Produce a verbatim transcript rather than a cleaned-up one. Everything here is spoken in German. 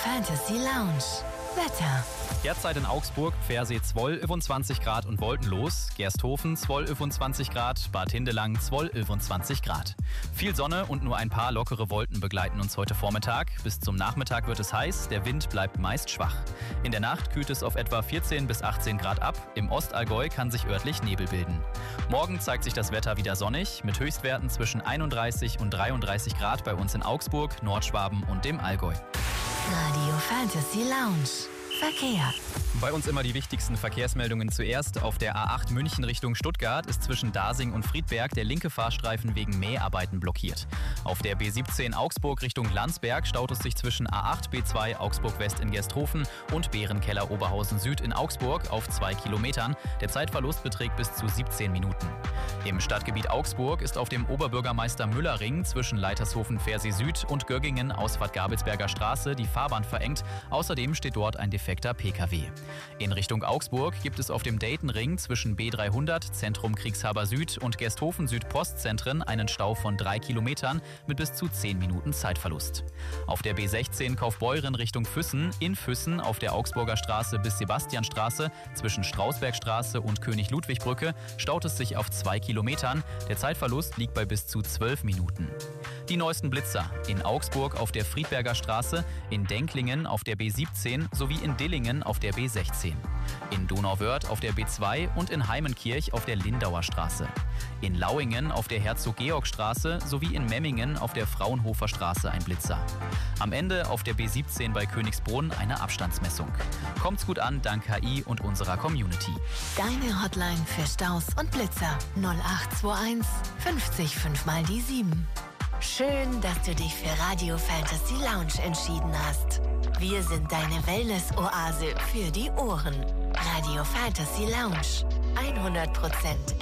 Fantasy Lounge. Wetter. Derzeit in Augsburg, Pfersee zwölf Grad und wolkenlos, Gersthofen zwölf Grad, Bad Hindelang zwölf Grad. Viel Sonne und nur ein paar lockere Wolken begleiten uns heute Vormittag. Bis zum Nachmittag wird es heiß, der Wind bleibt meist schwach. In der Nacht kühlt es auf etwa vierzehn bis achtzehn Grad ab, im Ostallgäu kann sich örtlich Nebel bilden. Morgen zeigt sich das Wetter wieder sonnig, mit Höchstwerten zwischen einunddreißig und dreiunddreißig Grad bei uns in Augsburg, Nordschwaben und dem Allgäu. Radio Fantasy Lounge. Verkehr. Bei uns immer die wichtigsten Verkehrsmeldungen zuerst. Auf der A acht München Richtung Stuttgart ist zwischen Dasing und Friedberg der linke Fahrstreifen wegen Mäharbeiten blockiert. Auf der B siebzehn Augsburg Richtung Landsberg staut es sich zwischen A acht B zwei Augsburg West in Gersthofen und Bärenkeller Oberhausen Süd in Augsburg auf zwei Kilometern. Der Zeitverlust beträgt bis zu siebzehn Minuten. Im Stadtgebiet Augsburg ist auf dem Oberbürgermeister-Müller-Ring zwischen Leitershofen-Pfersee Süd und Göggingen Ausfahrt-Gabelsberger Straße die Fahrbahn verengt. Außerdem steht dort ein defekter P K W. In Richtung Augsburg gibt es auf dem Dayton-Ring zwischen B dreihundert Zentrum Kriegshaber Süd und Gersthofen Süd Postzentren einen Stau von drei Kilometern mit bis zu zehn Minuten Zeitverlust. Auf der B sechzehn Kaufbeuren Richtung Füssen, in Füssen auf der Augsburger Straße bis Sebastianstraße zwischen Strausbergstraße und König-Ludwig-Brücke staut es sich auf zwei Kilometern. Der Zeitverlust liegt bei bis zu zwölf Minuten. Die neuesten Blitzer in Augsburg auf der Friedberger Straße, in Denklingen auf der B siebzehn sowie in Dillingen auf der B sechzehn. In Donauwörth auf der B zwei und in Heimenkirch auf der Lindauer Straße. In Lauingen auf der Herzog-Georg-Straße sowie in Memmingen auf der Fraunhofer Straße ein Blitzer. Am Ende auf der B siebzehn bei Königsbrunn eine Abstandsmessung. Kommt's gut an, dank K I und unserer Community. Deine Hotline für Staus und Blitzer null acht zwei eins fünfzig fünf mal die sieben. Schön, dass du dich für Radio Fantasy Lounge entschieden hast. Wir sind deine Wellness-Oase für die Ohren. Radio Fantasy Lounge. hundert Prozent